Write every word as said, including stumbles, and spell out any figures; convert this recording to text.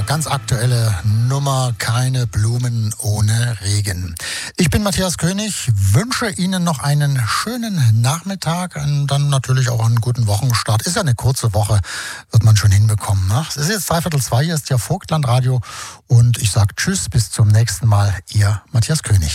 Ja, ganz aktuelle Nummer, keine Blumen ohne Regen. Ich bin Matthias König, wünsche Ihnen noch einen schönen Nachmittag und dann natürlich auch einen guten Wochenstart. Ist ja eine kurze Woche, wird man schon hinbekommen. Ne? Es ist jetzt dreiviertel zwei, hier ist ja Vogtlandradio und ich sage Tschüss, bis zum nächsten Mal, Ihr Matthias König.